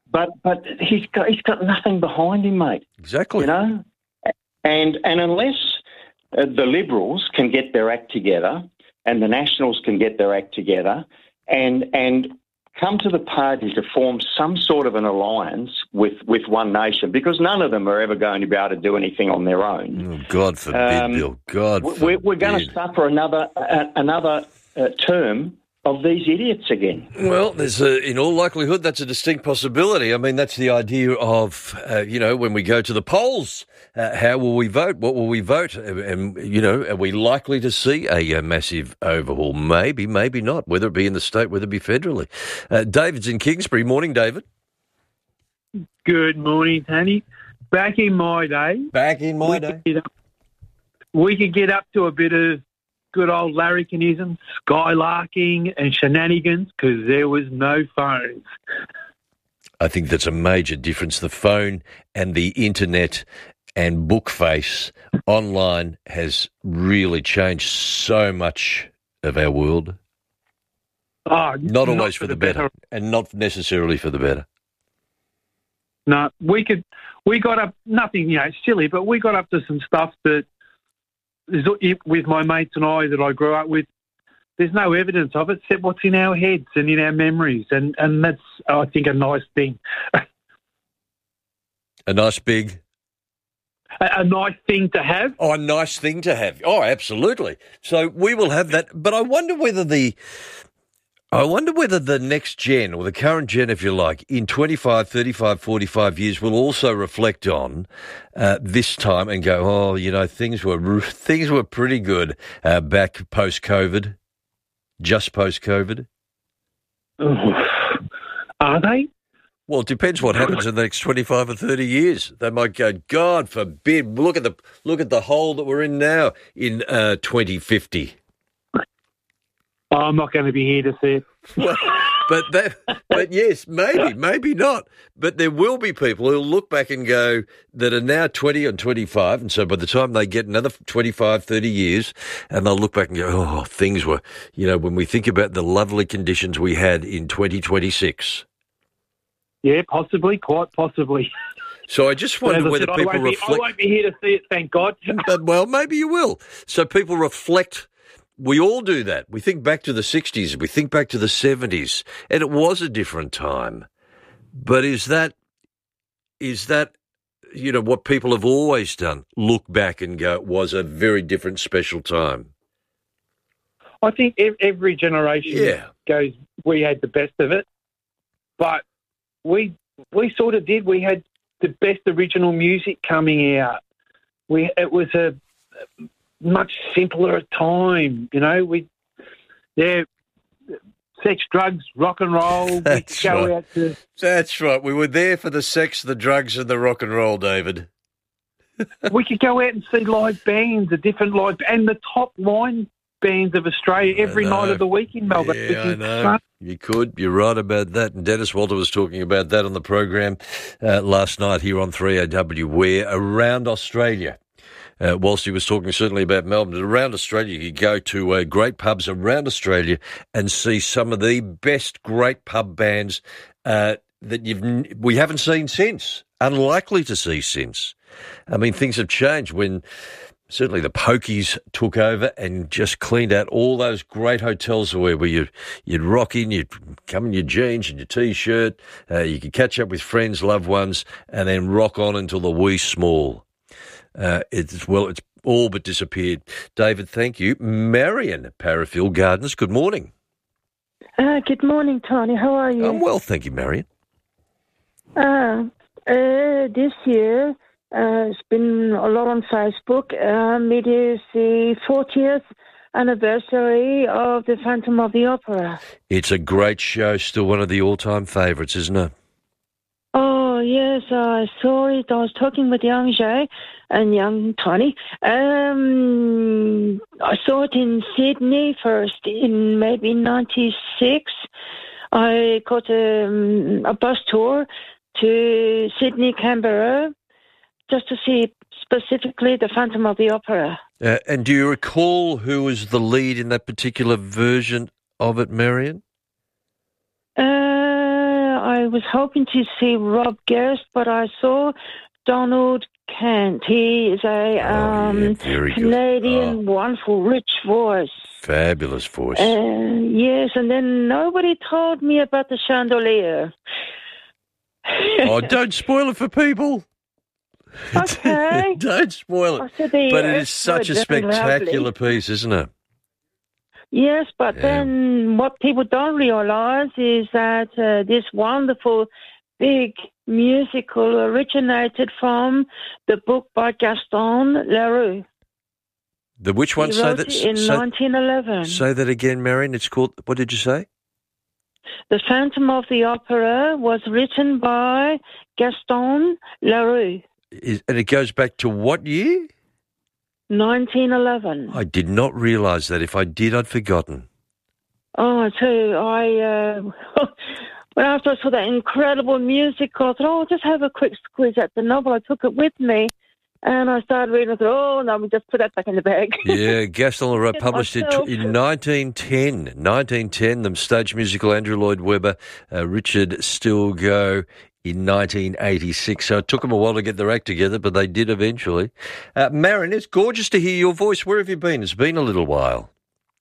but he's got nothing behind him, mate. Exactly. You know, and unless the Liberals can get their act together and the Nationals can get their act together and come to the party to form some sort of an alliance with One Nation, because none of them are ever going to be able to do anything on their own. Oh, God forbid, Bill. God forbid. We're going to suffer another term of these idiots again. Well, there's in all likelihood, that's a distinct possibility. I mean, that's the idea of, when we go to the polls, how will we vote? What will we vote? And, are we likely to see a massive overhaul? Maybe, maybe not, whether it be in the state, whether it be federally. David's in Kingsbury. Morning, David. Good morning, Tony. Back in my day, we could get up to a bit of good old larrikinism, skylarking and shenanigans because there was no phones. I think that's a major difference. The phone and the internet and Bookface online has really changed so much of our world. Oh, not always for the better, and not necessarily for the better. No, we got up, nothing, silly, but we got up to some stuff that with my mates and I that I grew up with, there's no evidence of it except what's in our heads and in our memories, and that's, I think, a nice thing. A nice big... A nice thing to have. Oh, a nice thing to have. Oh, absolutely. So we will have that, but I wonder whether the next gen, or the current gen, if you like, in 25, 35, 45 years will also reflect on this time and go, things were pretty good back post-COVID, just post-COVID. Are they? Well, it depends what happens in the next 25 or 30 years. They might go, God forbid, look at the hole that we're in now in 2050. I'm not going to be here to see it. Well, but yes, maybe not. But there will be people who'll look back and go, that are now 20 and 25, and so by the time they get another 25, 30 years, and they'll look back and go, oh, things were, when we think about the lovely conditions we had in 2026. Yeah, possibly, quite possibly. So I just wonder whether people reflect... I won't be here to see it, thank God. Well, maybe you will. So people reflect... We all do that. We think back to the 60s, we think back to the 70s, and it was a different time. But is that what people have always done? Look back and go, it was a very different, special time. I think every generation goes, we had the best of it, but we sort of did. We had the best original music coming out. It was a much simpler time, sex, drugs, rock and roll. That's right. That's right. We were there for the sex, the drugs, and the rock and roll, David. We could go out and see live bands, and the top line bands of Australia every night of the week in Melbourne. Yeah, I know. You could. You're right about that. And Dennis Walter was talking about that on the program last night here on 3AW, where around Australia, whilst he was talking certainly about Melbourne, around Australia, you go to great pubs around Australia and see some of the best great pub bands that we haven't seen since, unlikely to see since. I mean, things have changed when certainly the Pokies took over and just cleaned out all those great hotels where you'd rock in, you'd come in your jeans and your T-shirt, you could catch up with friends, loved ones, and then rock on until the wee small. It's all but disappeared. David, thank you. Marion, Parafield Gardens, good morning. Good morning, Tony. How are you? I'm well, thank you, Marion. This year, it's been a lot on Facebook. It is the 40th anniversary of the Phantom of the Opera. It's a great show, still one of the all-time favourites, isn't it? Oh, yes, I saw it. I was talking with young Jay and young Tony. I saw it in Sydney first in maybe 96. I got a bus tour to Sydney, Canberra, just to see specifically the Phantom of the Opera. And do you recall who was the lead in that particular version of it, Marion? I I was hoping to see Rob Guest, but I saw Donald Kent. He is a Canadian, wonderful, rich voice. Fabulous voice. Yes, and then nobody told me about the chandelier. Oh, don't spoil it for people. Okay. Don't spoil it. But it is such a spectacular piece, isn't it? Yes, but then what people don't realise is that this wonderful big musical originated from the book by Gaston Leroux. The which one? He wrote it in 1911. Say that again, Marion. It's called, what did you say? The Phantom of the Opera was written by Gaston Leroux. And it goes back to what year? 1911. I did not realise that. If I did, I'd forgotten. Oh, I tell you, when after I saw that incredible musical, I thought, I'll just have a quick squeeze at the novel. I took it with me, and I started reading. I thought, no, we just put that back in the bag. Yeah, Gaston Leroux published it in 1910. 1910, the stage musical Andrew Lloyd Webber, Richard Stilgoe in 1986. So it took them a while to get their act together, but they did eventually. Marion, it's gorgeous to hear your voice. Where have you been? It's been a little while.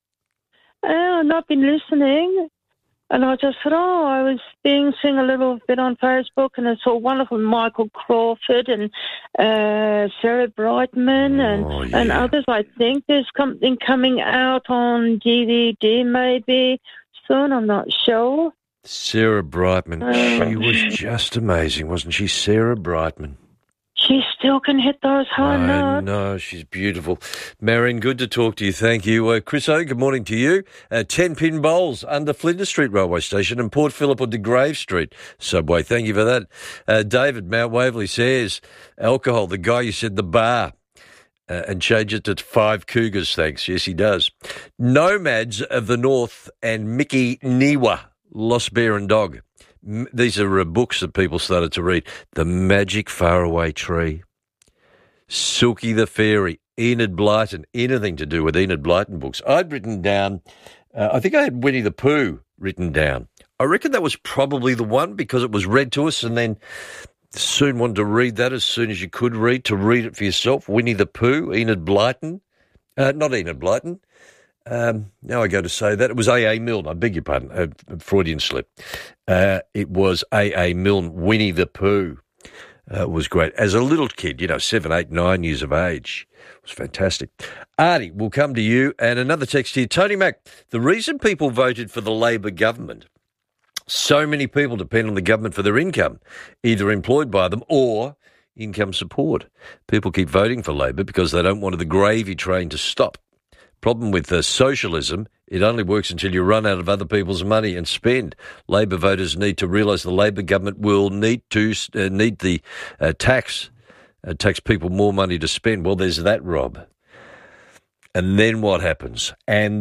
I've not been listening. And I just thought, I was seeing a little bit on Facebook, and I saw wonderful Michael Crawford and Sarah Brightman and others. I think there's something coming out on DVD maybe soon. I'm not sure. Sarah Brightman. She was just amazing, wasn't she? Sarah Brightman. She still can hit those high notes. No, she's beautiful. Marion, good to talk to you. Thank you. Chris O, good morning to you. 10-pin bowls under Flinders Street Railway Station and Port Phillip or De Grave Street Subway. Thank you for that. David, Mount Waverley says, alcohol, the guy you said the bar. And change it to 5 Cougars, thanks. Yes, he does. Nomads of the North and Mickey Niwa, Lost Bear and Dog. These are books that people started to read. The Magic Faraway Tree, Silky the Fairy, Enid Blyton, anything to do with Enid Blyton books. I'd written down, I think I had Winnie the Pooh written down. I reckon that was probably the one because it was read to us, and then soon wanted to read that as soon as you could read, to read it for yourself. Winnie the Pooh, Enid Blyton, not Enid Blyton. Now I go to say that. It was A.A. Milne, I beg your pardon, a Freudian slip. It was A.A. Milne, Winnie the Pooh. Was great. As a little kid, 7, 8, 9 years of age. It was fantastic. Artie, we'll come to you. And another text here. Tony Mack, the reason people voted for the Labor government, so many people depend on the government for their income, either employed by them or income support. People keep voting for Labor because they don't want the gravy train to stop. Problem with socialism, it only works until you run out of other people's money and spend. Labor voters need to realise the Labor government will need the tax people more money to spend. Well, there's that, Rob. And then what happens?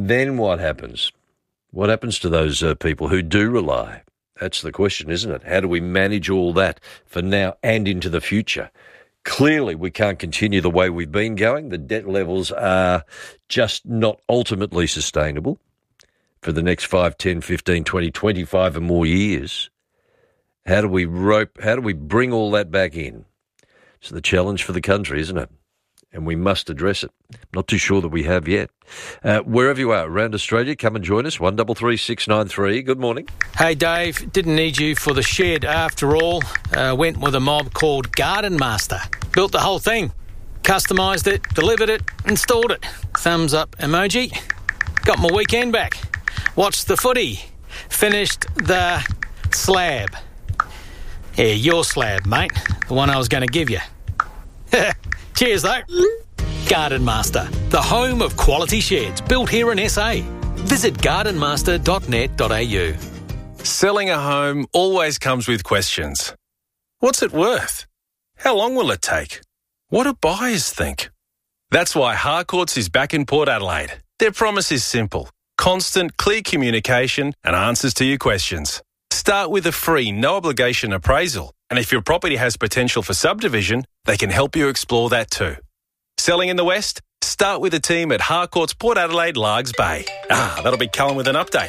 What happens to those people who do rely? That's the question, isn't it? How do we manage all that for now and into the future? Clearly, we can't continue the way we've been going. The debt levels are just not ultimately sustainable for the next 5, 10, 15, 20, 25 and more years. How do we bring all that back in? It's the challenge for the country, isn't it? And we must address it. Not too sure that we have yet. Wherever you are around Australia, come and join us. 133 693. Good morning. Hey, Dave. Didn't need you for the shed after all. Went with a mob called Garden Master. Built the whole thing. Customised it, delivered it, installed it. Thumbs up emoji. Got my weekend back. Watched the footy. Finished the slab. Yeah, your slab, mate. The one I was going to give you. Cheers, though. Garden Master, the home of quality sheds built here in SA. Visit gardenmaster.net.au. Selling a home always comes with questions. What's it worth? How long will it take? What do buyers think? That's why Harcourts is back in Port Adelaide. Their promise is simple. Constant, clear communication and answers to your questions. Start with a free, no-obligation appraisal. And if your property has potential for subdivision, they can help you explore that too. Selling in the West? Start with a team at Harcourts Port Adelaide Largs Bay. That'll be Cullen with an update.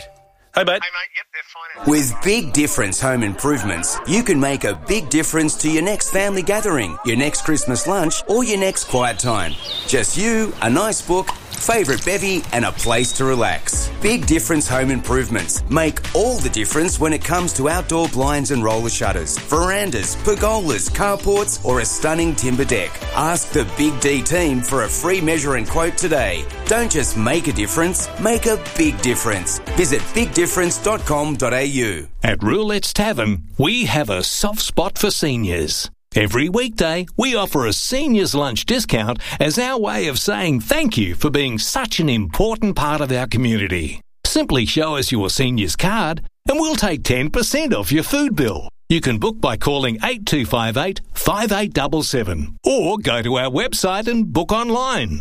Hey, mate. Yep, they're fine. With Big Difference Home Improvements, you can make a big difference to your next family gathering, your next Christmas lunch, or your next quiet time. Just you, a nice book, favourite bevy, and a place to relax. Big Difference Home Improvements make all the difference when it comes to outdoor blinds and roller shutters, verandas, pergolas, carports, or a stunning timber deck. Ask the Big D team for a free measure and quote today. Don't just make a difference, make a big difference. Visit bigdifference.com.au. At Roulette's Tavern, we have a soft spot for seniors. Every weekday, we offer a seniors lunch discount as our way of saying thank you for being such an important part of our community. Simply show us your seniors card and we'll take 10% off your food bill. You can book by calling 8258 5877 or go to our website and book online.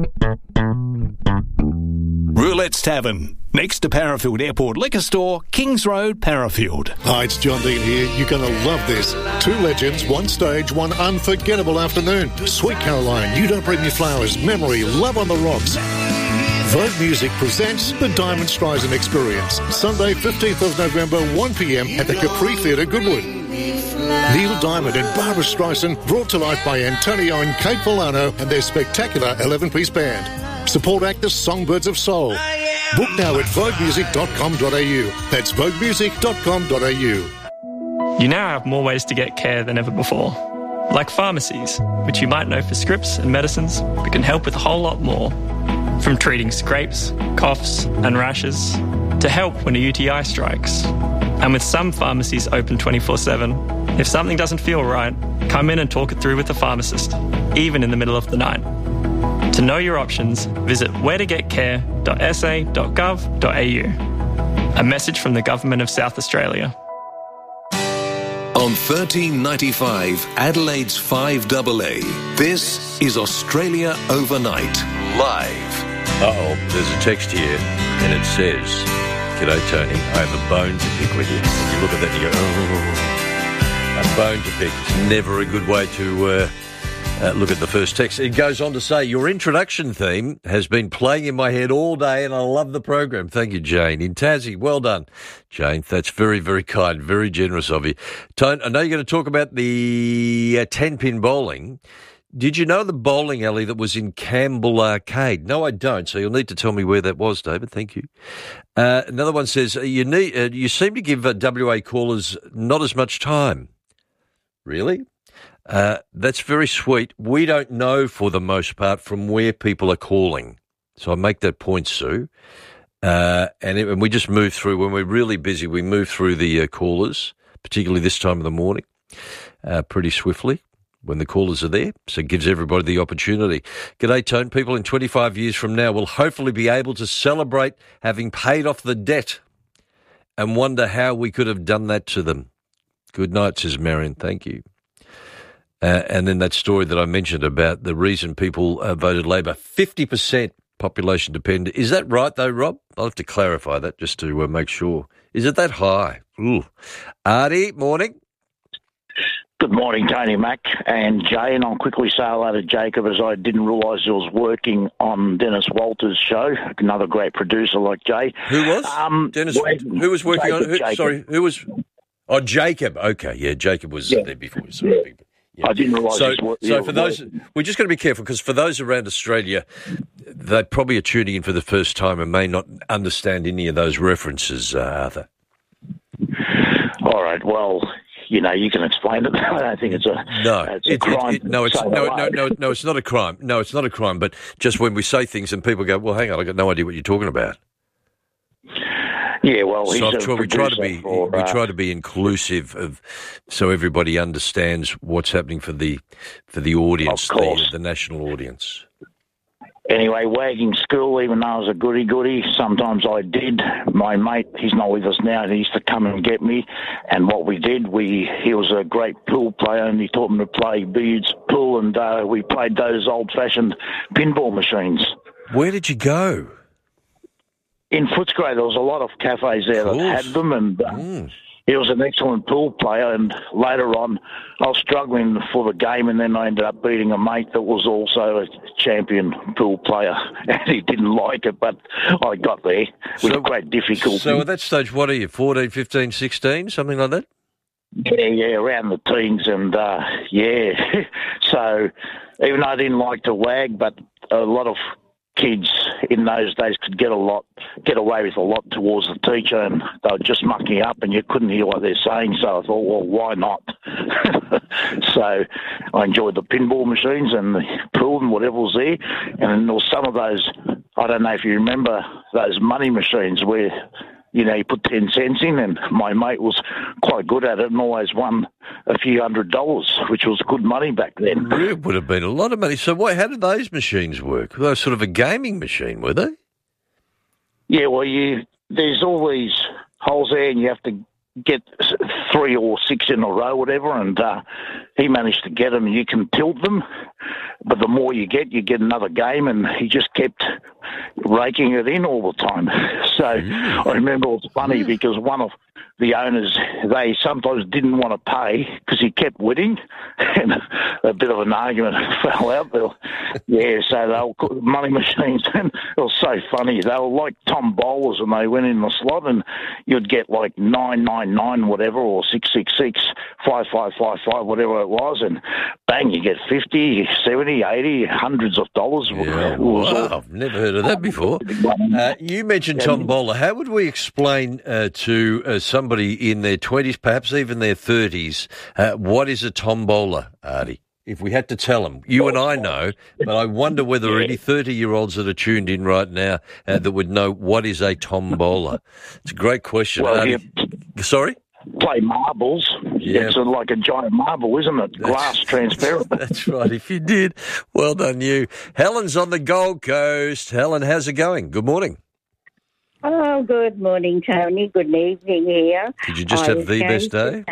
Roulette's Tavern, next to Parafield Airport Liquor Store, Kings Road, Parafield. Hi, it's John Dean here. You're going to love this. Two legends, one stage, one unforgettable afternoon. Sweet Caroline, You Don't Bring Me Flowers, Memory, Love on the Rocks. Vogue Music presents the Diamond Streisand Experience. Sunday, 15th of November, 1pm at the Capri Theatre, Goodwood. Neil Diamond and Barbara Streisand brought to life by Antonio and Kate Polano and their spectacular 11-piece band. Support actors Songbirds of Soul. Book now at voguemusic.com.au. That's voguemusic.com.au. You now have more ways to get care than ever before. Like pharmacies, which you might know for scripts and medicines, but can help with a whole lot more. From treating scrapes, coughs and rashes, to help when a UTI strikes. And with some pharmacies open 24/7, if something doesn't feel right, come in and talk it through with the pharmacist, even in the middle of the night. To know your options, visit wheretogetcare.sa.gov.au. A message from the Government of South Australia. On 1395 Adelaide's 5AA, this is Australia Overnight, live. Uh-oh, there's a text here, and it says, "G'day, Tony, I have a bone to pick with you." And you look at that and you go, oh, a bone to pick. It's never a good way to look at the first text. It goes on to say, "Your introduction theme has been playing in my head all day, and I love the program." Thank you, Jane. In Tassie, well done, Jane. That's very, very kind, very generous of you. Tone, I know you're going to talk about the 10-pin bowling. Did you know the bowling alley that was in Campbell Arcade? No, I don't, so you'll need to tell me where that was, David. Thank you. Another one says, you seem to give WA callers not as much time. Really? That's very sweet. We don't know, for the most part, from where people are calling. So I make that point, Sue. And we just move through. When we're really busy, we move through the callers, particularly this time of the morning, pretty swiftly when the callers are there. So it gives everybody the opportunity. G'day, Tone. People in 25 years from now will hopefully be able to celebrate having paid off the debt and wonder how we could have done that to them. Good night, says Marion. Thank you. And then that story that I mentioned about the reason people voted Labor, 50% population dependent. Is that right, though, Rob? I'll have to clarify that just to make sure. Is it that high? Ooh. Artie, morning. Good morning, Tony Mack and Jay, and I'll quickly say hello to Jacob, as I didn't realise he was working on Dennis Walters' show, another great producer like Jay. Who was? Dennis, who was working Jacob, on? Sorry, who was? Oh, Jacob. Okay, yeah, Jacob was there before. Sorry. Yeah. I didn't realise. So for those, we're just going to be careful, because for those around Australia, they probably are tuning in for the first time and may not understand any of those references, Arthur. All right, well, you can explain it. I don't think it's a crime. No, it's not a crime. No, it's not a crime. But just when we say things and people go, well, hang on, I got no idea what you're talking about. Yeah, well, so we try to be inclusive so everybody understands what's happening for the audience, the national audience. Anyway, wagging school, even though I was a goody, sometimes I did. My mate, he's not with us now, he used to come and get me, and what we did, he was a great pool player, and he taught me to play billiards, pool, and we played those old-fashioned pinball machines. Where did you go? In Footscray, there was a lot of cafes there that had them, and he was an excellent pool player, and later on I was struggling for the game, and then I ended up beating a mate that was also a champion pool player, and he didn't like it, but I got there with great difficulty. So at that stage, what are you, 14, 15, 16, something like that? Yeah, around the teens, and so even though I didn't like to wag, but a lot of kids in those days could get away with a lot towards the teacher, and they were just mucking up and you couldn't hear what they're saying, so I thought, well, why not? So I enjoyed the pinball machines and the pool and whatever was there, and there was some of those, I don't know if you remember those money machines where you put 10 cents in, and my mate was quite good at it and always won a few $100, which was good money back then. It would have been a lot of money. So how did those machines work? They were sort of a gaming machine, were they? Yeah, well, there's all these holes there, and you have to get 3 or 6 in a row, whatever, and he managed to get them, and you can tilt them, but the more you get another game, and he just kept raking it in all the time. So I remember it was funny because one of the owners, they sometimes didn't want to pay because he kept winning, and a bit of an argument fell out there. Yeah, so they were money machines, and it was so funny. They were like Tom Bowlers, and they went in the slot, and you'd get like 999 whatever, or 666, 5555, whatever it was, and bang, you get 50, 70, 80, hundreds of dollars. Yeah, wow, I've never heard of that before. You mentioned Tom Bowler. How would we explain to somebody in their 20s, perhaps even their 30s, what is a tombola, Artie? If we had to tell them, you and I know, but I wonder whether any 30-year-olds that are tuned in right now that would know what is a tombola. It's a great question. Well, sorry? Play marbles. Yeah. It's like a giant marble, isn't it? Glass transparent. That's right. If you did, well done you. Helen's on the Gold Coast. Helen, how's it going? Good morning. Oh, good morning, Tony. Good evening here. Did you just have the best day?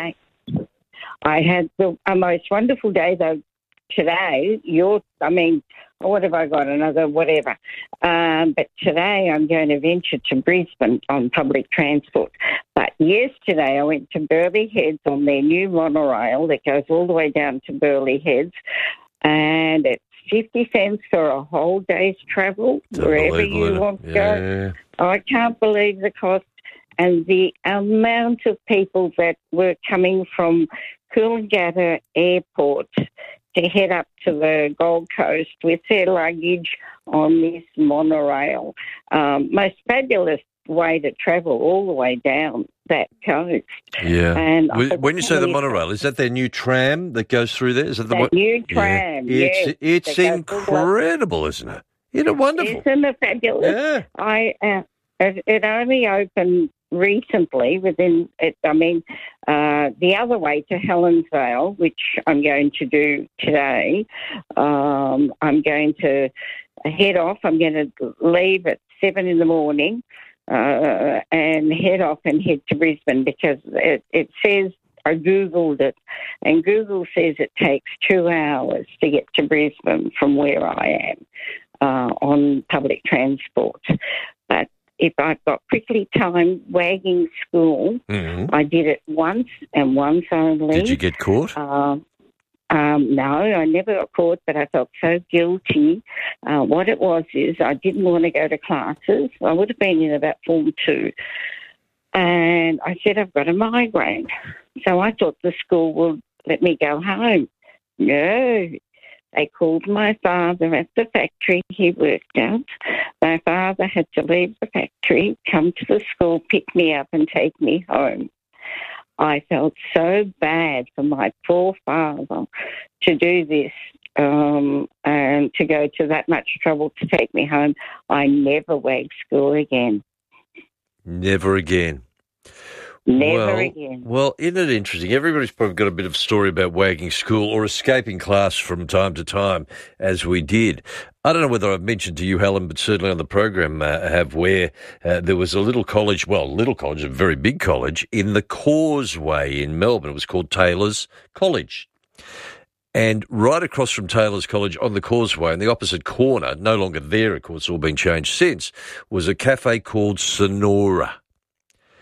I had a most wonderful day, though, today. What have I got? Another whatever. But today I'm going to venture to Brisbane on public transport. But yesterday I went to Burleigh Heads on their new monorail that goes all the way down to Burleigh Heads, and it's 50 cents for a whole day's travel, wherever you want to go. I can't believe the cost and the amount of people that were coming from Coolangatta Airport to head up to the Gold Coast with their luggage on this monorail. Most fabulous way to travel all the way down that coast. Yeah. And when you say the monorail, is that their new tram that goes through there? Is that the new tram? Yeah. Yes. It's incredible, isn't it? Isn't it wonderful? Isn't it fabulous? Yeah. It only opened recently the other way to Helensvale, which I'm going to do today. I'm going to head off. I'm going to leave at 7 in the morning and head off and head to Brisbane because it says, I Googled it, and Google says it takes 2 hours to get to Brisbane from where I am on public transport. But if I've got quickly timed wagging school, I did it once and once only. Did you get caught? No, I never got caught, but I felt so guilty. What it was is I didn't want to go to classes. I would have been in about Form 2. And I said, I've got a migraine. So I thought the school would let me go home. No. They called my father at the factory he worked at. My father had to leave the factory, come to the school, pick me up and take me home. I felt so bad for my poor father to do this and to go to that much trouble to take me home. I never wagged school again. Never again. Never again. Well, isn't it interesting? Everybody's probably got a bit of story about wagging school or escaping class from time to time, as we did. I don't know whether I've mentioned to you, Helen, but certainly on the program where there was a a very big college in the Causeway in Melbourne. It was called Taylor's College. And right across from Taylor's College on the Causeway, in the opposite corner, no longer there, of course, all been changed since, was a cafe called Sonora.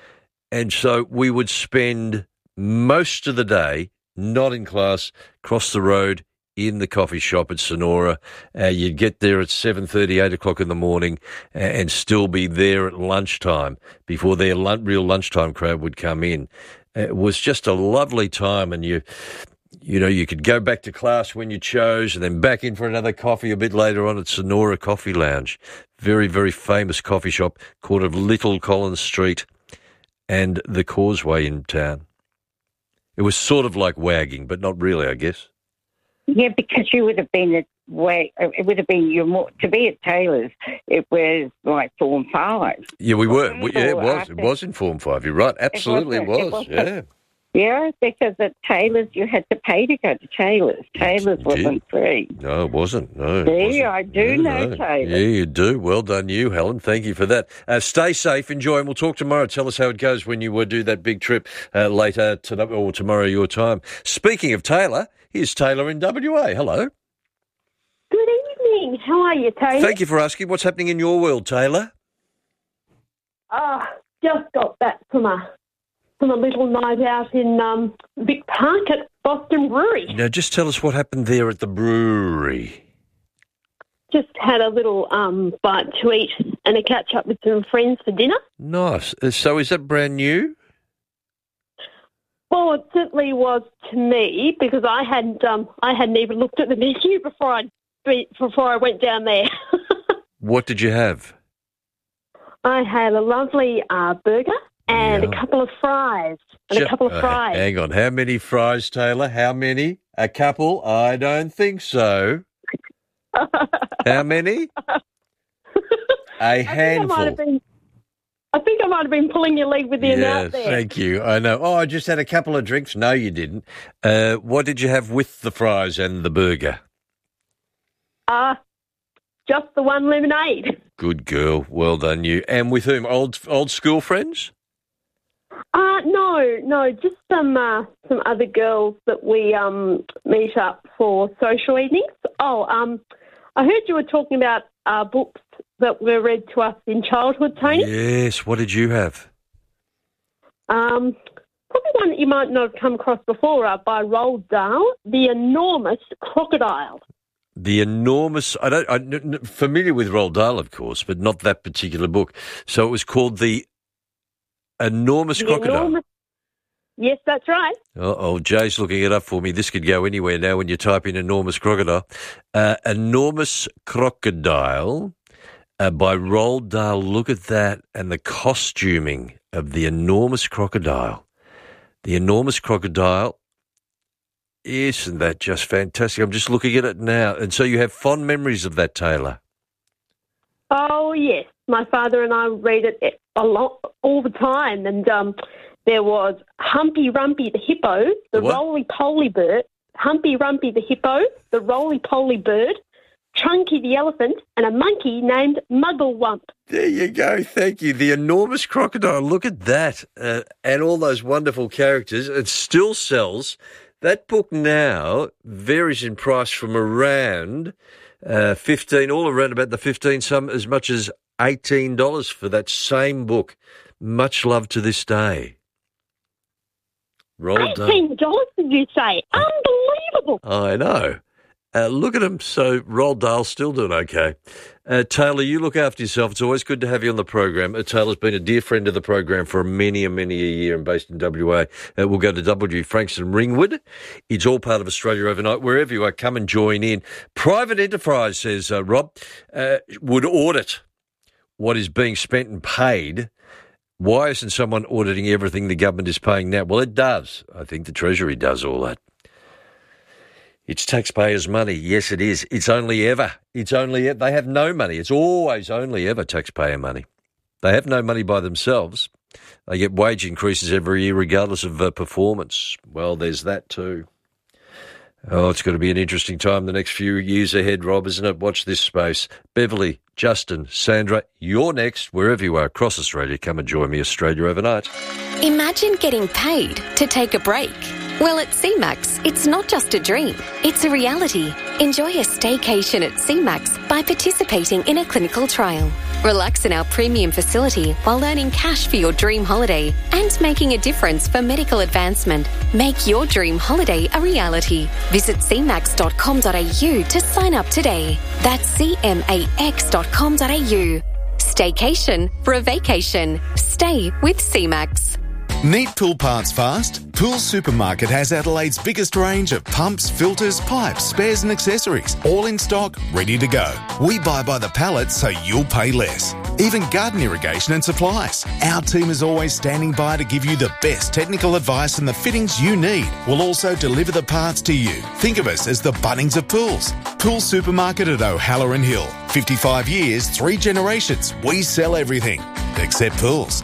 And so we would spend most of the day not in class, across the road in the coffee shop at Sonora. You'd get there at 7:30, 8 o'clock in the morning and still be there at lunchtime before their real lunchtime crowd would come in. It was just a lovely time, and you could go back to class when you chose and then back in for another coffee a bit later on at Sonora Coffee Lounge. Very, very famous coffee shop, corner of Little Collins Street and the Causeway in town. It was sort of like wagging, but not really, I guess. Yeah, because you would have been it would have been to be at Taylor's. It was like Form 5. Yeah, we were. It was in Form 5. You're right. Absolutely, it was. Yeah. Yeah, because at Taylor's you had to pay to go to Taylor's. Taylor's wasn't free. No, it wasn't. No. See, I do know Taylor's. Yeah, you do. Well done, you, Helen. Thank you for that. Stay safe, enjoy, and we'll talk tomorrow. Tell us how it goes when you do that big trip later tonight or tomorrow your time. Speaking of Taylor, here's Taylor in WA. Hello. Good evening. How are you, Taylor? Thank you for asking. What's happening in your world, Taylor? Just got back from a little night out in Vic Park at Boston Brewery. Now, just tell us what happened there at the brewery. Just had a little bite to eat and a catch up with some friends for dinner. Nice. So is that brand new? Well, it certainly was to me because I hadn't even looked at the menu before I went down there. What did you have? I had a lovely burger and a couple of fries. Hang on. How many fries, Taylor? How many? A couple? I don't think so. How many? A handful. I think I might have been pulling your leg with the amount there. Thank you. I know. Oh, I just had a couple of drinks. No, you didn't. What did you have with the fries and the burger? Just the one lemonade. Good girl. Well done, you. And with whom? Old school friends? No, just some other girls that we meet up for social evenings. I heard you were talking about books that were read to us in childhood, Tony. Yes. What did you have? Probably one that you might not have come across before, by Roald Dahl, The Enormous Crocodile. The Enormous... I'm familiar with Roald Dahl, of course, but not that particular book. So it was called The Enormous Crocodile. Yes, that's right. Jay's looking it up for me. This could go anywhere now when you type in Enormous Crocodile. Enormous Crocodile by Roald Dahl. Look at that. And the costuming of the Enormous Crocodile. The Enormous Crocodile. Isn't that just fantastic? I'm just looking at it now. And so you have fond memories of that, Taylor? Oh, yes. My father and I read it a lot, all the time. And there was Humpy Rumpy the hippo, the roly-poly bird, Humpy Rumpy the hippo, the roly-poly bird, Chunky the elephant, and a monkey named Mugglewump. There you go. Thank you. The Enormous Crocodile. Look at that. And all those wonderful characters. It still sells. That book now varies in price from around 15, all around about the 15, some as much as $18 for that same book. Much love to this day. $18, did you say? Unbelievable. I know. Look at him. So Roald Dahl's still doing okay. Taylor, you look after yourself. It's always good to have you on the program. Taylor's been a dear friend of the program for many a year and based in WA. We'll go to W. Frankston Ringwood. It's all part of Australia Overnight. Wherever you are, come and join in. Private enterprise, says Rob, would audit what is being spent and paid. Why isn't someone auditing everything the government is paying now? Well, it does. I think the Treasury does all that. It's taxpayers' money. Yes, it is. It's only ever. They have no money. It's always only ever taxpayer money. They have no money by themselves. They get wage increases every year regardless of performance. Well, there's that too. Oh, it's going to be an interesting time the next few years ahead, Rob, isn't it? Watch this space. Beverly, Justin, Sandra, you're next. Wherever you are across Australia, come and join me, Australia Overnight. Imagine getting paid to take a break. Well, at CMAX, it's not just a dream, it's a reality. Enjoy a staycation at CMAX by participating in a clinical trial. Relax in our premium facility while earning cash for your dream holiday and making a difference for medical advancement. Make your dream holiday a reality. Visit cmax.com.au to sign up today. That's cmax.com.au. Staycation for a vacation. Stay with CMAX. Need pool parts fast? Pool Supermarket has Adelaide's biggest range of pumps, filters, pipes, spares and accessories. All in stock, ready to go. We buy by the pallet so you'll pay less. Even garden irrigation and supplies. Our team is always standing by to give you the best technical advice and the fittings you need. We'll also deliver the parts to you. Think of us as the Bunnings of pools. Pool Supermarket at O'Halloran Hill. 55 years, 3 generations. We sell everything. Except pools.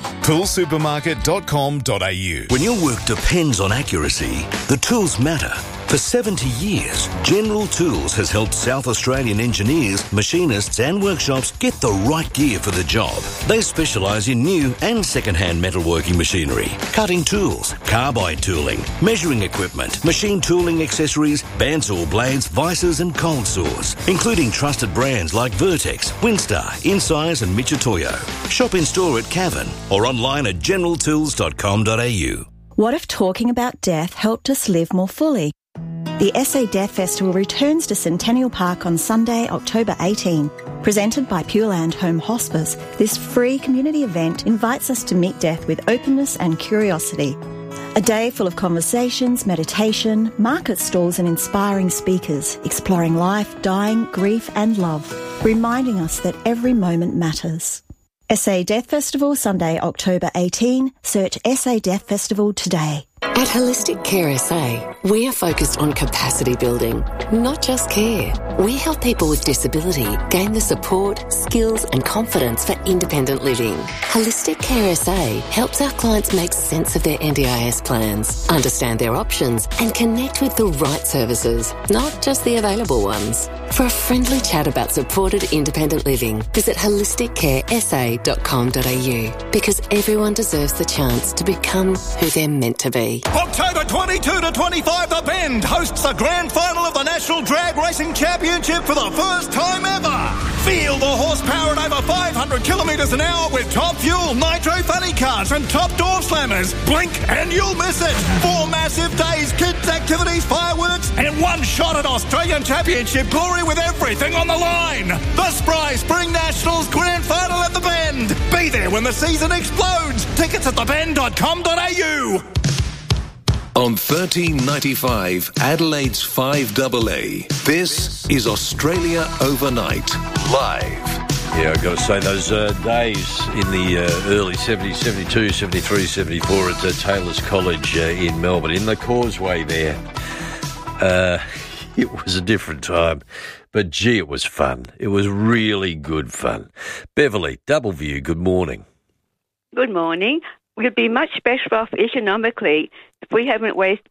Poolsupermarket.com.au. When your work depends on accuracy, the tools matter. For 70 years, General Tools has helped South Australian engineers, machinists and workshops get the right gear for the job. They specialise in new and second-hand metalworking machinery, cutting tools, carbide tooling, measuring equipment, machine tooling accessories, bandsaw blades, vices and cold saws, including trusted brands like Vertex, Winstar, Insize and Michitoyo. Shop in store at Cavan or online at generaltools.com.au. What if talking about death helped us live more fully? The SA Death Festival returns to Centennial Park on Sunday, October 18. Presented by Pure Land Home Hospice, this free community event invites us to meet death with openness and curiosity. A day full of conversations, meditation, market stalls and inspiring speakers, exploring life, dying, grief and love, reminding us that every moment matters. SA Death Festival, Sunday, October 18. Search SA Death Festival today. At Holistic Care SA, we are focused on capacity building, not just care. We help people with disability gain the support, skills and confidence for independent living. Holistic Care SA helps our clients make sense of their NDIS plans, understand their options and connect with the right services, not just the available ones. For a friendly chat about supported independent living, visit holisticcaresa.com.au because everyone deserves the chance to become who they're meant to be. October 22 to 25, The Bend hosts the grand final of the National Drag Racing Championship for the first time ever. Feel the horsepower at over 500 kilometres an hour with top fuel, nitro funny cars and top door slammers. Blink and you'll miss it. 4 massive days, kids, activities, fireworks and one shot at Australian Championship glory with everything on the line. The Spry Spring Nationals Grand Final at The Bend. Be there when the season explodes. Tickets at thebend.com.au. On 1395 Adelaide's 5AA, this is Australia Overnight, live. Yeah, I've got to say, those days in the early 70s, 72, 73, 74 at Taylor's College in Melbourne, in the Causeway there, it was a different time. But, gee, it was fun. It was really good fun. Beverly, Doubleview, good morning. Good morning. We'd be much better off economically if we hadn't wasted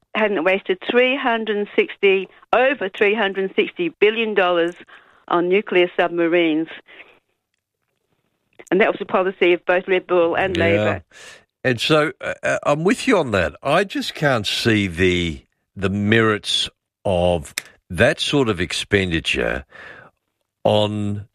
over $360 billion on nuclear submarines. And that was the policy of both Liberal and Labor. And so I'm with you on that. I just can't see the merits of that sort of expenditure on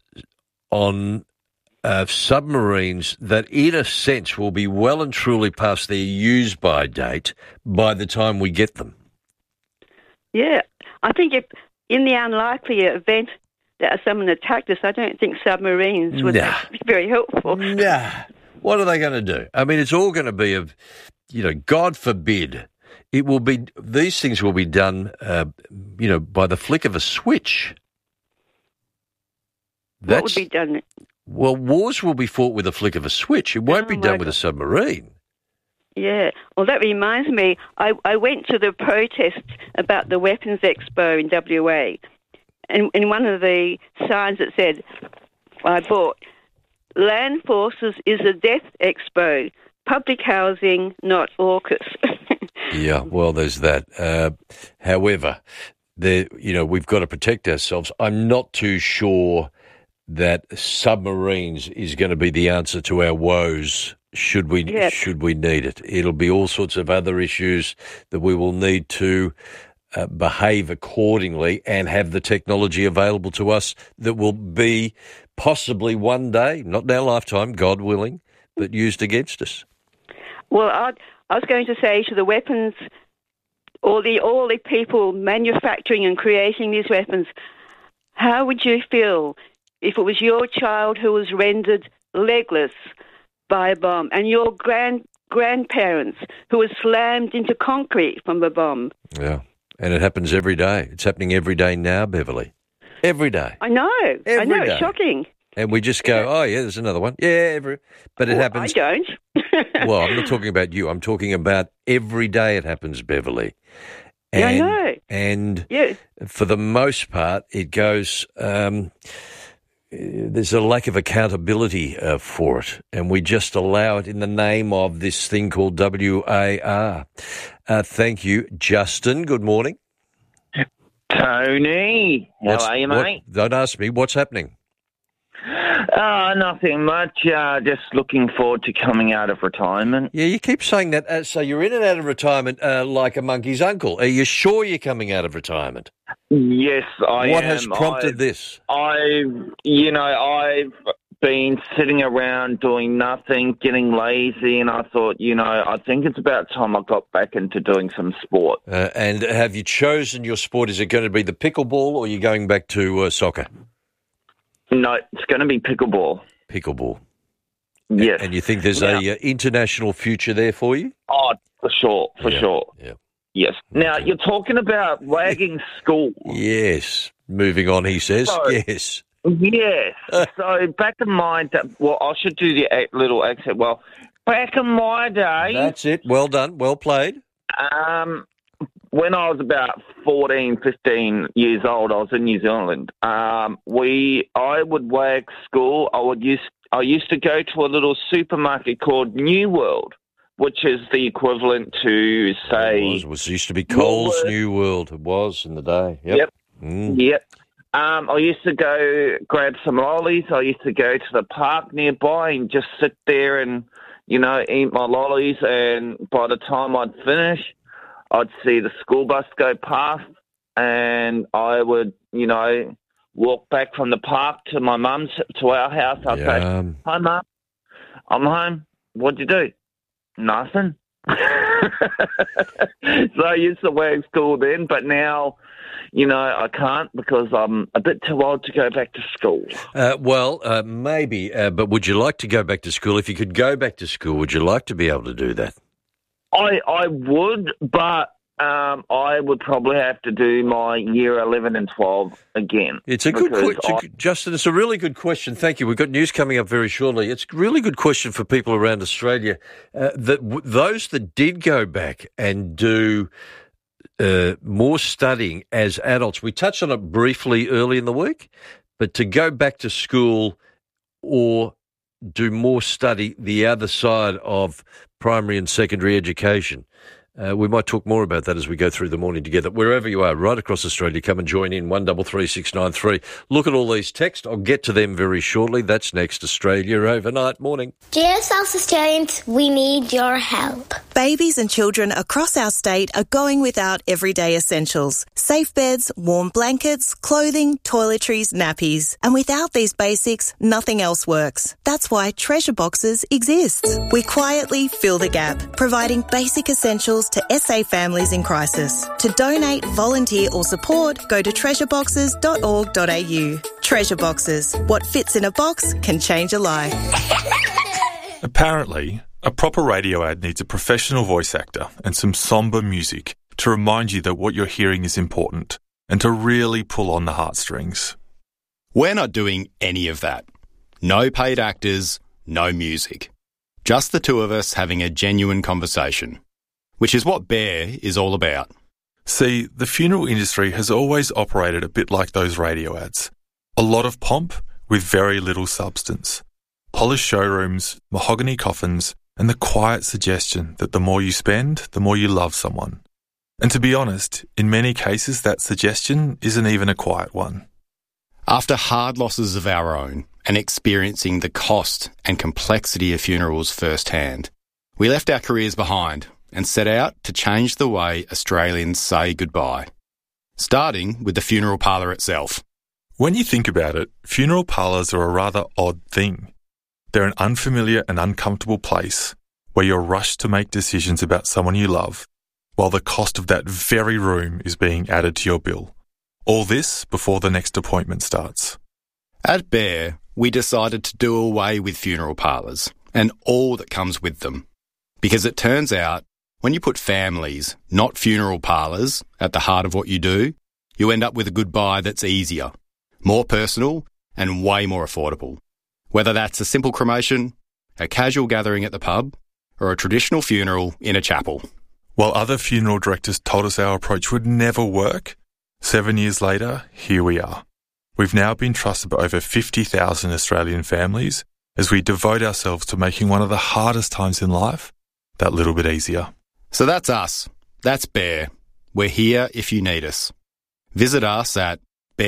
submarines that, in a sense, will be well and truly past their use-by date by the time we get them. Yeah, I think if in the unlikely event that someone attacked us, I don't think submarines would be very helpful. What are they going to do? I mean, it's all going to be God forbid, it will be. These things will be done, by the flick of a switch. What would be done? Well, wars will be fought with a flick of a switch. It won't be done with a submarine. Yeah. Well, that reminds me, I went to the protest about the Weapons Expo in WA, and in one of the signs it said, I bought, Land Forces is a death expo, public housing, not AUKUS. Yeah, well, there's that. However, we've got to protect ourselves. I'm not too sure that submarines is going to be the answer to our woes should we need it. It'll be all sorts of other issues that we will need to behave accordingly and have the technology available to us that will be possibly one day, not in our lifetime, God willing, but used against us. Well, I was going to say to the weapons, all the people manufacturing and creating these weapons, how would you feel if it was your child who was rendered legless by a bomb and your grandparents who were slammed into concrete from a bomb? Yeah, and it happens every day. It's happening every day now, Beverly. Every day. I know. Every day. It's shocking. And we just go, oh, yeah, there's another one. Yeah, but it happens. I don't. Well, I'm not talking about you. I'm talking about every day it happens, Beverly. And, I know. And for the most part, it goes, there's a lack of accountability for it, and we just allow it in the name of this thing called WAR. Thank you. Justin, good morning. Tony, how are you, mate? Don't ask me. What's happening? Nothing much. Just looking forward to coming out of retirement. Yeah, you keep saying that. So you're in and out of retirement like a monkey's uncle. Are you sure you're coming out of retirement? Yes, I am. What has prompted this? I've been sitting around doing nothing, getting lazy, and I thought, I think it's about time I got back into doing some sport. And have you chosen your sport? Is it going to be the pickleball, or are you going back to soccer? No, it's going to be pickleball. Pickleball. Yes. And you think there's a international future there for you? Oh, for sure, sure. Yeah. Yes. Now, you're talking about wagging school. Yes. Moving on, he says. Yes. Yes. So back in my day, I should do the little accent. Well, back in my day... That's it. Well done. Well played. When I was about 14, 15 years old, I was in New Zealand. I would wag school. I used to go to a little supermarket called New World, which is the equivalent to, say... It used to be Coles New World. It was in the day. Yep. Yep. I used to go grab some lollies. I used to go to the park nearby and just sit there and, eat my lollies. And by the time I'd finish, I'd see the school bus go past, and I would, walk back from the park to my mum's, to our house. I'd say, "Hi, Mum, I'm home. What'd you do?" "Nothing." So I used to wag school then, but now, I can't because I'm a bit too old to go back to school. Maybe, but would you like to go back to school? If you could go back to school, would you like to be able to do that? I would, but I would probably have to do my year 11 and 12 again. It's a good question, Justin. It's a really good question. Thank you. We've got news coming up very shortly. It's a really good question for people around Australia. Those that did go back and do more studying as adults, we touched on it briefly early in the week, but to go back to school or do more study the other side of primary and secondary education. We might talk more about that as we go through the morning together. Wherever you are, right across Australia, come and join in, 133693. Look at all these texts. I'll get to them very shortly. That's next, Australia Overnight Morning. Dear South Australians, we need your help. Babies and children across our state are going without everyday essentials. Safe beds, warm blankets, clothing, toiletries, nappies. And without these basics, nothing else works. That's why Treasure Boxes exists. We quietly fill the gap, providing basic essentials to SA families in crisis. To donate, volunteer or support, go to treasureboxes.org.au. Treasure Boxes. What fits in a box can change a life. Apparently, a proper radio ad needs a professional voice actor and some somber music to remind you that what you're hearing is important and to really pull on the heartstrings. We're not doing any of that. No paid actors, no music. Just the two of us having a genuine conversation. Which is what Bear is all about. See, the funeral industry has always operated a bit like those radio ads. A lot of pomp with very little substance. Polished showrooms, mahogany coffins, and the quiet suggestion that the more you spend, the more you love someone. And to be honest, in many cases that suggestion isn't even a quiet one. After hard losses of our own, and experiencing the cost and complexity of funerals firsthand, we left our careers behind and set out to change the way Australians say goodbye, starting with the funeral parlour itself. When you think about it, funeral parlours are a rather odd thing. They're an unfamiliar and uncomfortable place where you're rushed to make decisions about someone you love, while the cost of that very room is being added to your bill. All this before the next appointment starts. At Bear, we decided to do away with funeral parlours and all that comes with them. Because it turns out, when you put families, not funeral parlours, at the heart of what you do, you end up with a goodbye that's easier, more personal, and way more affordable. Whether that's a simple cremation, a casual gathering at the pub, or a traditional funeral in a chapel. While other funeral directors told us our approach would never work, 7 years later, here we are. We've now been trusted by over 50,000 Australian families as we devote ourselves to making one of the hardest times in life that little bit easier. So that's us. That's Bear. We're here if you need us. Visit us at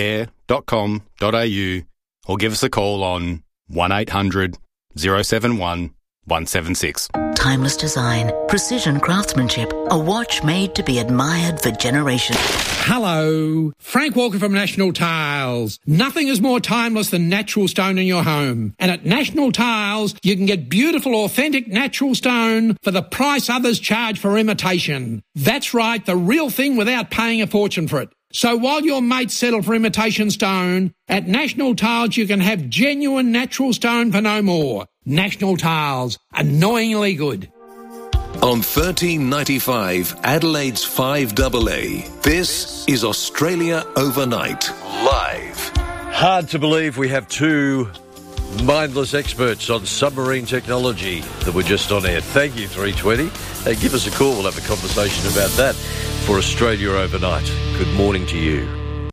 bear.com.au or give us a call on 1800 071 176. Timeless design, precision craftsmanship, a watch made to be admired for generations. Hello, Frank Walker from National Tiles. Nothing is more timeless than natural stone in your home. And at National Tiles, you can get beautiful, authentic natural stone for the price others charge for imitation. That's right, the real thing without paying a fortune for it. So while your mates settle for imitation stone, at National Tiles you can have genuine natural stone for no more. National Tiles, annoyingly good. On 1395 Adelaide's 5AA, this is Australia Overnight, live. Hard to believe we have two mindless experts on submarine technology that were just on air. Thank you, 320. Give us a call. We'll have a conversation about that for Australia Overnight. Good morning to you.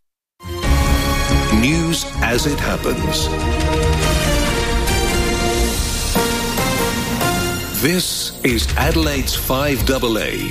News as it happens. This is Adelaide's 5AA.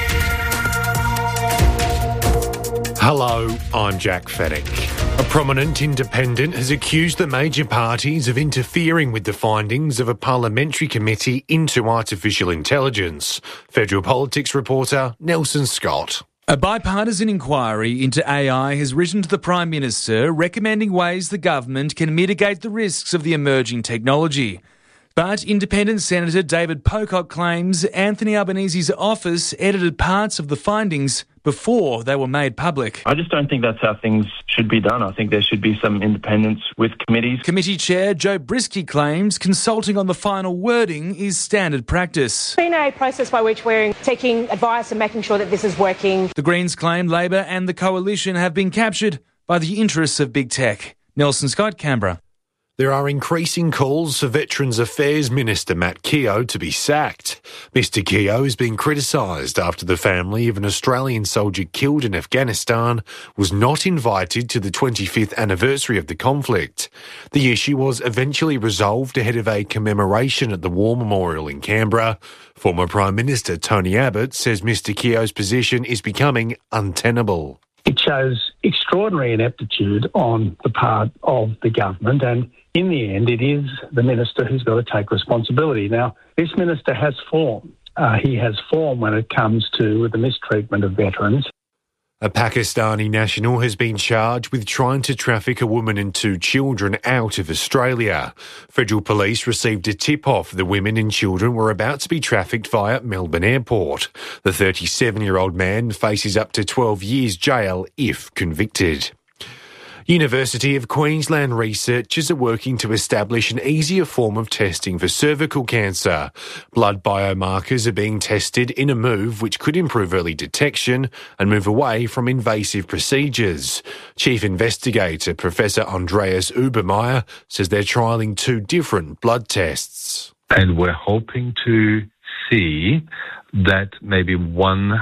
Hello, I'm Jack Fennick. A prominent independent has accused the major parties of interfering with the findings of a parliamentary committee into artificial intelligence. Federal Politics reporter Nelson Scott. A bipartisan inquiry into AI has written to the Prime Minister recommending ways the government can mitigate the risks of the emerging technology. But Independent Senator David Pocock claims Anthony Albanese's office edited parts of the findings before they were made public. I just don't think that's how things should be done. I think there should be some independence with committees. Committee Chair Joe Brisky claims consulting on the final wording is standard practice. It's been a process by which we're taking advice and making sure that this is working. The Greens claim Labor and the Coalition have been captured by the interests of big tech. Nelson Scott, Canberra. There are increasing calls for Veterans Affairs Minister Matt Keogh to be sacked. Mr Keogh has been criticised after the family of an Australian soldier killed in Afghanistan was not invited to the 25th anniversary of the conflict. The issue was eventually resolved ahead of a commemoration at the War Memorial in Canberra. Former Prime Minister Tony Abbott says Mr Keogh's position is becoming untenable. It shows extraordinary ineptitude on the part of the government, and in the end, it is the minister who's got to take responsibility. Now, this minister has form. He has form when it comes to the mistreatment of veterans. A Pakistani national has been charged with trying to traffic a woman and two children out of Australia. Federal police received a tip-off the women and children were about to be trafficked via Melbourne Airport. The 37-year-old man faces up to 12 years jail if convicted. University of Queensland researchers are working to establish an easier form of testing for cervical cancer. Blood biomarkers are being tested in a move which could improve early detection and move away from invasive procedures. Chief investigator Professor Andreas Ubermeyer says they're trialling two different blood tests. And we're hoping to see that maybe one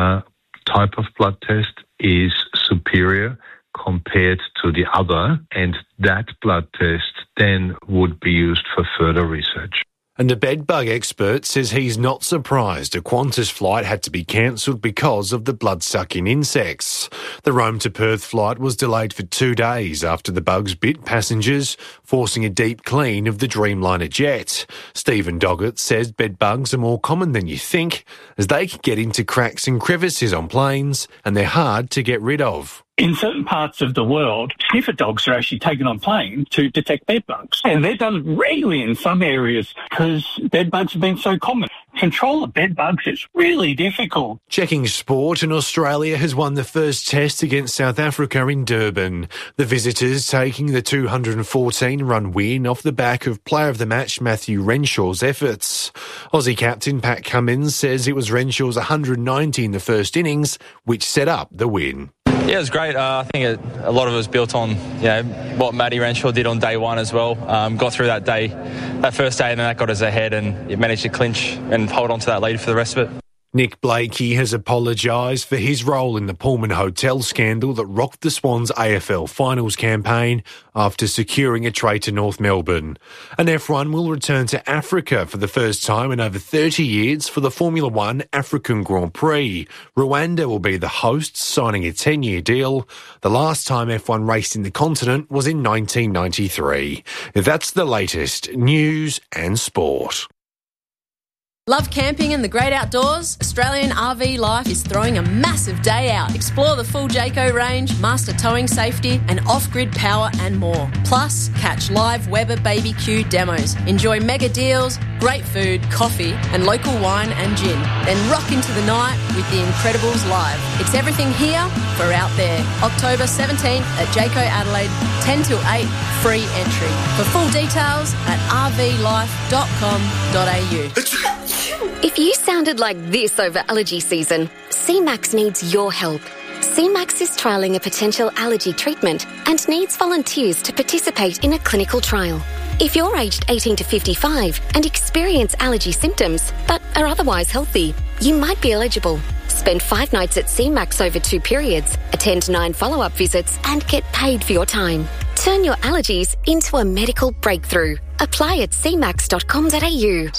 type of blood test is superior compared to the other, and that blood test then would be used for further research. And a bedbug expert says he's not surprised a Qantas flight had to be cancelled because of the blood-sucking insects. The Rome to Perth flight was delayed for 2 days after the bugs bit passengers, forcing a deep clean of the Dreamliner jet. Stephen Doggett says bedbugs are more common than you think, as they can get into cracks and crevices on planes, and they're hard to get rid of. In certain parts of the world, sniffer dogs are actually taken on plane to detect bedbugs. And they're done regularly in some areas because bedbugs have been so common. Control of bedbugs is really difficult. Checking sport, and Australia has won the first test against South Africa in Durban. The visitors taking the 214-run win off the back of player of the match Matthew Renshaw's efforts. Aussie captain Pat Cummins says it was Renshaw's 190 in the first innings which set up the win. Yeah, it was great. I think a lot of it was built on, what Matty Renshaw did on day one as well. Got through that first day, and then that got us ahead, and it managed to clinch and hold on to that lead for the rest of it. Nick Blakey has apologised for his role in the Pullman Hotel scandal that rocked the Swans AFL Finals campaign after securing a trade to North Melbourne. And F1 will return to Africa for the first time in over 30 years for the Formula One African Grand Prix. Rwanda will be the hosts, signing a 10-year deal. The last time F1 raced in the continent was in 1993. That's the latest news and sport. Love camping and the great outdoors? Australian RV Life is throwing a massive day out. Explore the full Jayco range, master towing safety and off-grid power and more. Plus, catch live Weber BBQ demos. Enjoy mega deals, great food, coffee and local wine and gin. Then rock into the night with the Incredibles live. It's everything here for out there. October 17th at Jayco Adelaide, 10 till 8, free entry. For full details at rvlife.com.au. If you sounded like this over allergy season, CMAX needs your help. CMAX is trialling a potential allergy treatment and needs volunteers to participate in a clinical trial. If you're aged 18 to 55 and experience allergy symptoms but are otherwise healthy, you might be eligible. Spend 5 nights at CMAX over 2 periods, attend 9 follow-up visits and get paid for your time. Turn your allergies into a medical breakthrough. Apply at cmax.com.au.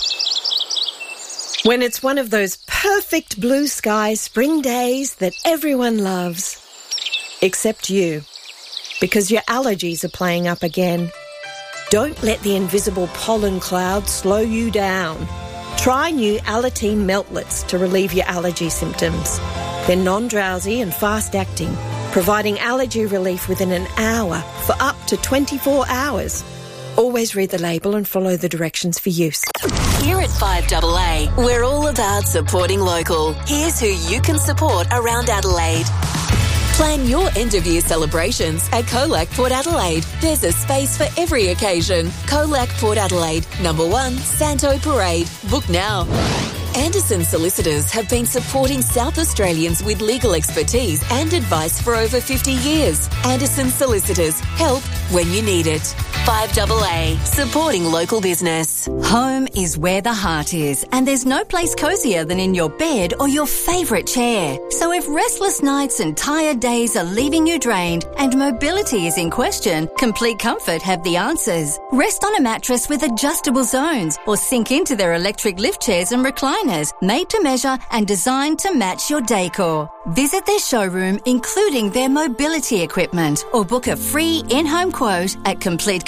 When it's one of those perfect blue sky spring days that everyone loves. Except you. Because your allergies are playing up again. Don't let the invisible pollen cloud slow you down. Try new Alateen Meltlets to relieve your allergy symptoms. They're non-drowsy and fast-acting, providing allergy relief within an hour for up to 24 hours. Always read the label and follow the directions for use. Here at 5AA, we're all about supporting local. Here's who you can support around Adelaide. Plan your end-of-year celebrations at Colac Port Adelaide. There's a space for every occasion. Colac Port Adelaide, number 1, Santo Parade. Book now. Anderson Solicitors have been supporting South Australians with legal expertise and advice for over 50 years. Anderson Solicitors, help when you need it. 5AA, supporting local business. Home is where the heart is, and there's no place cosier than in your bed or your favourite chair. So if restless nights and tired days are leaving you drained and mobility is in question, Complete Comfort have the answers. Rest on a mattress with adjustable zones or sink into their electric lift chairs and recliners, made to measure and designed to match your decor. Visit their showroom, including their mobility equipment, or book a free in-home quote at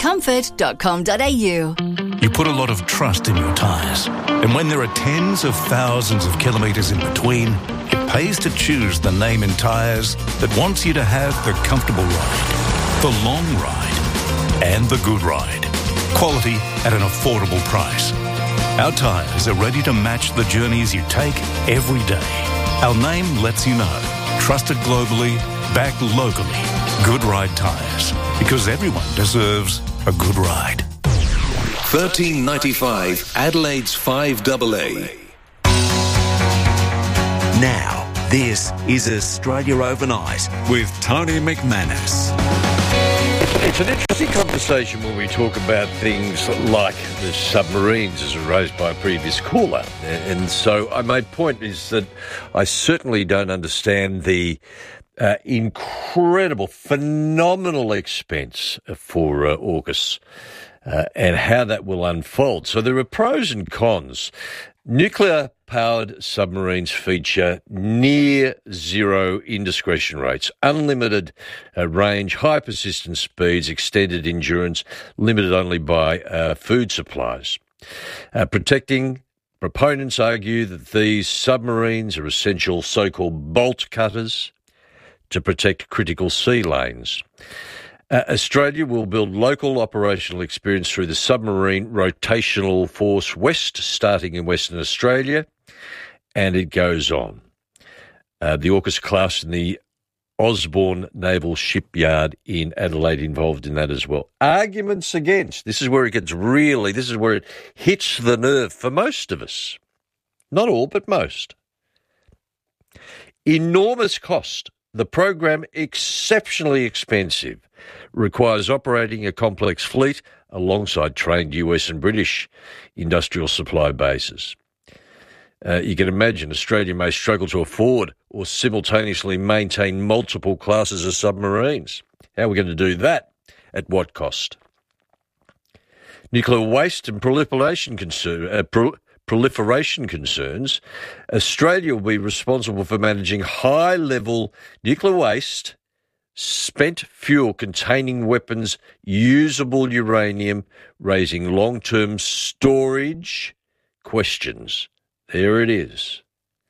completecomfort.com.au. You put a lot of trust in your tyres, and when there are tens of thousands of kilometres in between, it pays to choose the name in tyres that wants you to have the comfortable ride, the long ride, and the good ride. Quality at an affordable price. Our tyres are ready to match the journeys you take every day. Our name lets you know. Trusted globally, backed locally. Good Ride Tyres. Because everyone deserves a good ride. 1395 Adelaide's 5AA. Now, this is Australia Overnight with Tony McManus. It's an interesting conversation when we talk about things like the submarines, as raised by a previous caller. And so my point is that I certainly don't understand the incredible, phenomenal expense for AUKUS and how that will unfold. So there are pros and cons. Nuclear-powered submarines feature near-zero indiscretion rates, unlimited range, high persistence speeds, extended endurance, limited only by food supplies. Proponents argue that these submarines are essential so-called bolt cutters to protect critical sea lanes. Australia will build local operational experience through the Submarine Rotational Force West, starting in Western Australia, and it goes on. The AUKUS class in the Osborne Naval Shipyard in Adelaide involved in that as well. Arguments against. This is where it hits the nerve for most of us. Not all, but most. Enormous cost. The program exceptionally expensive. Requires operating a complex fleet alongside trained US and British industrial supply bases. You can imagine Australia may struggle to afford or simultaneously maintain multiple classes of submarines. How are we going to do that? At what cost? Nuclear waste and proliferation concerns. Australia will be responsible for managing high-level nuclear waste, spent fuel containing weapons, usable uranium, raising long-term storage questions. There it is.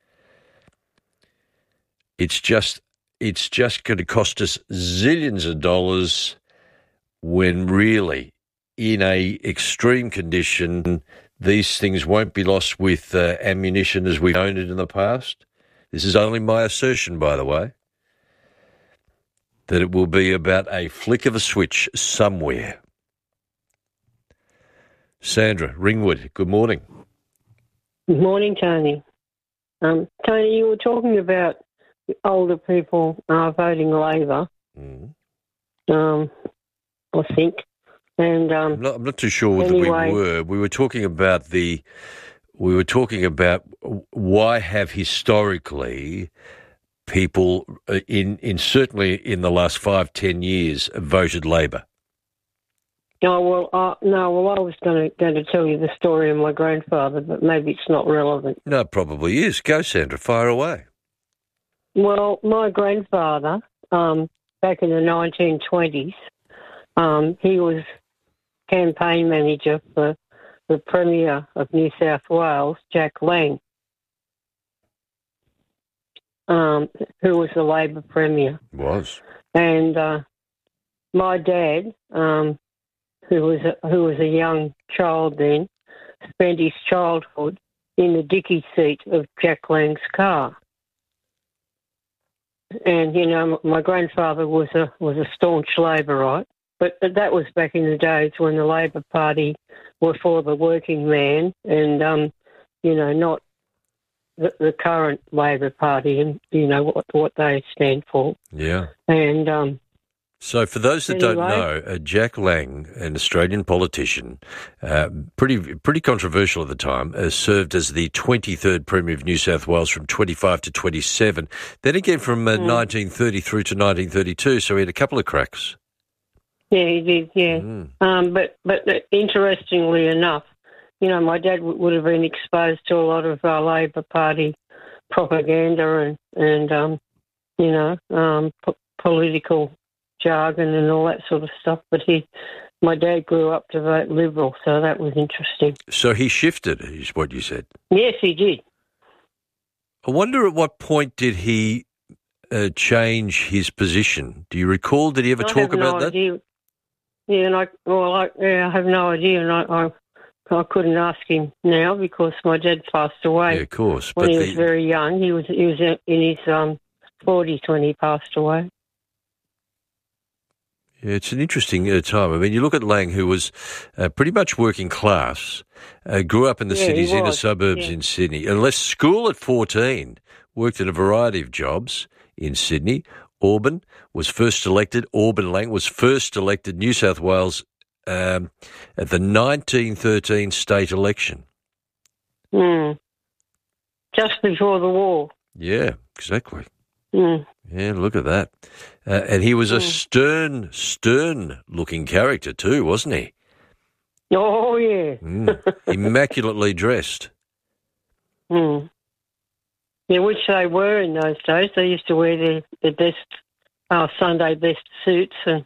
It's just going to cost us zillions of dollars when really, in a extreme condition, these things won't be lost with ammunition as we've owned it in the past. This is only my assertion, by the way, that it will be about a flick of a switch somewhere. Sandra, Ringwood, good morning. Good morning, Tony. Tony, you were talking about older people voting Labor, I think. And I'm not too sure whether anyway, we were. We were talking about why have historically people in certainly in the last 5-10 years voted Labor. I was going to tell you the story of my grandfather, but maybe it's not relevant. No, it probably is. Go, Sandra, fire away. Well, my grandfather, back in the 1920s, he was campaign manager for the Premier of New South Wales, Jack Lang, who was the Labor Premier. Was. And my dad, who was a young child then, spent his childhood in the dicky seat of Jack Lang's car. And, you know, my grandfather was a staunch Laborite, but that was back in the days when the Labor Party were for the working man and, you know, not the current Labor Party and, you know, what they stand for. Yeah. And so for those that don't know, Jack Lang, an Australian politician, pretty controversial at the time, served as the 23rd Premier of New South Wales from 25 to 27, then again from 1930 through to 1932, so he had a couple of cracks. Yeah, he did, yeah. But interestingly enough, you know, my dad would have been exposed to a lot of Labor Party propaganda and you know, political jargon and all that sort of stuff. But my dad grew up to vote Liberal, so that was interesting. So he shifted, is what you said? Yes, he did. I wonder at what point did he change his position? Do you recall? Did he ever talk about that? Idea. Yeah, and I have no idea, and I couldn't ask him now because my dad passed away. Yeah, of course. When he was very young. He was in his 40s when he passed away. Yeah, it's an interesting time. I mean, you look at Lang, who was pretty much working class, grew up in the city's inner suburbs in Sydney, and left school at 14, worked in a variety of jobs in Sydney. Auburn Lang was first elected New South Wales at the 1913 state election. Just before the war. Yeah, exactly. Yeah, look at that. And he was a stern-looking character too, wasn't he? Oh, yeah. Immaculately dressed. Mm. Yeah, which they were in those days. They used to wear their best, Sunday best suits and,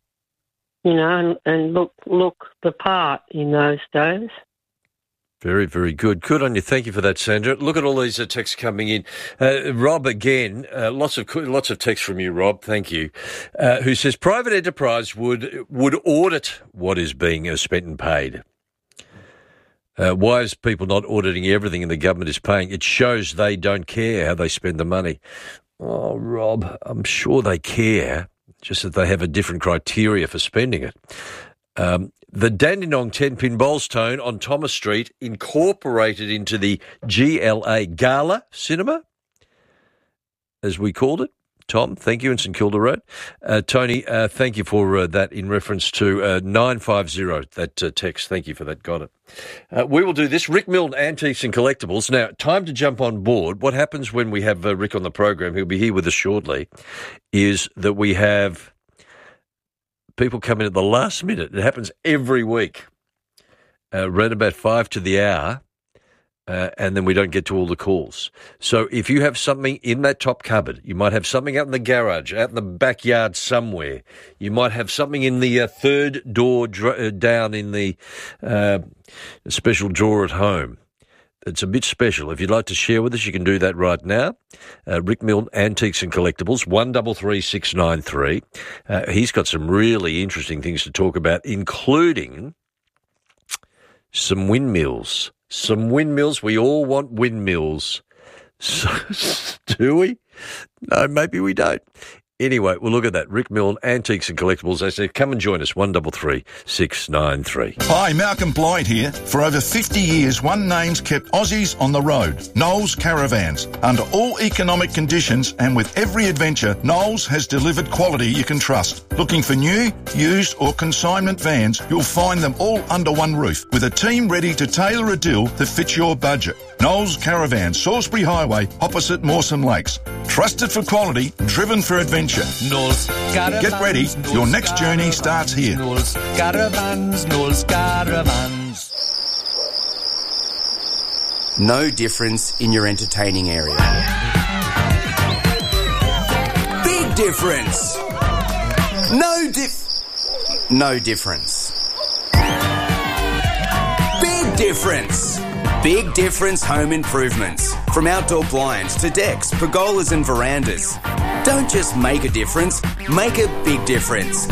and look the part in those days. Very, very good. Good on you. Thank you for that, Sandra. Look at all these texts coming in. Rob, again, lots of texts from you, Rob. Thank you. Who says private enterprise would audit what is being spent and paid. Why is people not auditing everything and the government is paying? It shows they don't care how they spend the money. Oh, Rob, I'm sure they care, just that they have a different criteria for spending it. The Dandenong 10-pin bowls tone on Thomas Street incorporated into the GLA Gala Cinema, as we called it. Tom, thank you, in St Kilda Road. Tony, thank you for that in reference to 950, that text. Thank you for that. Got it. We will do this. Rick Milne, Antiques and Collectibles. Now, time to jump on board. What happens when we have Rick on the program, he'll be here with us shortly, is that we have people come in at the last minute. It happens every week, around about 5 to the hour, and then we don't get to all the calls. So if you have something in that top cupboard, you might have something out in the garage, out in the backyard somewhere. You might have something in the third door down in the special drawer at home. It's a bit special. If you'd like to share with us, you can do that right now. Rick Milne, Antiques and Collectibles, 133693. He's got some really interesting things to talk about, including some windmills. Some windmills. We all want windmills. So, do we? No, maybe we don't. Anyway, we'll look at that. Rick Milne, Antiques and Collectibles. They say, come and join us, 133693. Hi, Malcolm Blight here. For over 50 years, one name's kept Aussies on the road. Knowles Caravans. Under all economic conditions and with every adventure, Knowles has delivered quality you can trust. Looking for new, used or consignment vans, you'll find them all under one roof with a team ready to tailor a deal that fits your budget. Knowles Caravans, Salisbury Highway, opposite Mawson Lakes. Trusted for quality, driven for adventure. Knowles Caravans. Get ready, your next journey starts here. Knowles Caravans, Knowles Caravans. No difference in your entertaining area. Big difference. No difference. Big difference. Big Difference Home Improvements. From outdoor blinds to decks, pergolas and verandas. Don't just make a difference, make a big difference.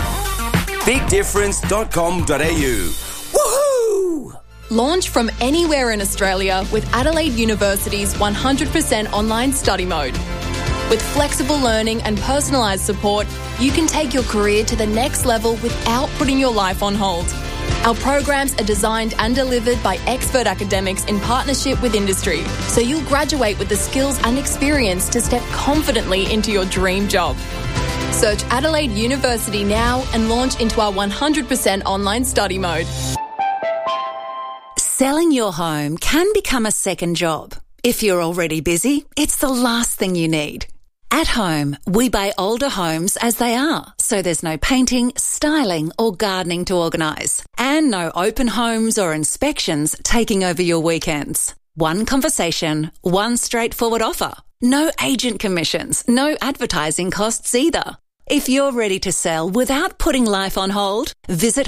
BigDifference.com.au. Woohoo! Launch from anywhere in Australia with Adelaide University's 100% online study mode. With flexible learning and personalised support, you can take your career to the next level without putting your life on hold. Our programs are designed and delivered by expert academics in partnership with industry, so you'll graduate with the skills and experience to step confidently into your dream job. Search Adelaide University now and launch into our 100% online study mode. Selling your home can become a second job. If you're already busy, it's the last thing you need. At home, we buy older homes as they are, so there's no painting, styling or gardening to organise. And no open homes or inspections taking over your weekends. One conversation, one straightforward offer. No agent commissions, no advertising costs either. If you're ready to sell without putting life on hold, visit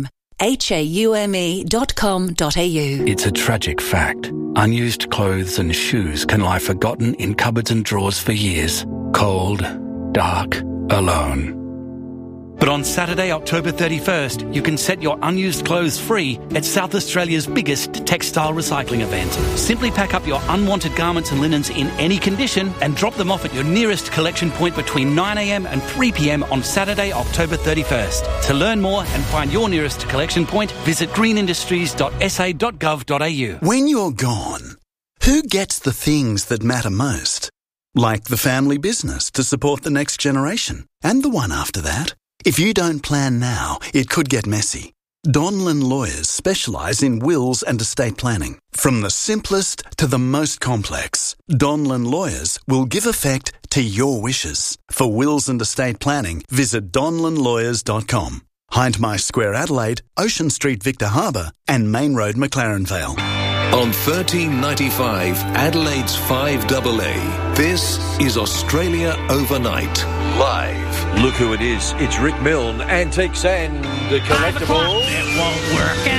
haume.com.au. It's a tragic fact. Unused clothes and shoes can lie forgotten in cupboards and drawers for years. Cold, dark, alone. But on Saturday, October 31st, you can set your unused clothes free at South Australia's biggest textile recycling event. Simply pack up your unwanted garments and linens in any condition and drop them off at your nearest collection point between 9 a.m. and 3 p.m. on Saturday, October 31st. To learn more and find your nearest collection point, visit greenindustries.sa.gov.au. When you're gone, who gets the things that matter most? Like the family business to support the next generation and the one after that. If you don't plan now, it could get messy. Donlan Lawyers specialise in wills and estate planning. From the simplest to the most complex, Donlan Lawyers will give effect to your wishes. For wills and estate planning, visit donlanlawyers.com. Hindmarsh Square Adelaide, Ocean Street Victor Harbour and Main Road McLaren Vale. On 1395 Adelaide's 5AA, this is Australia Overnight, live. Look who it is. It's Rick Milne, Antiques and Collectibles. It won't work.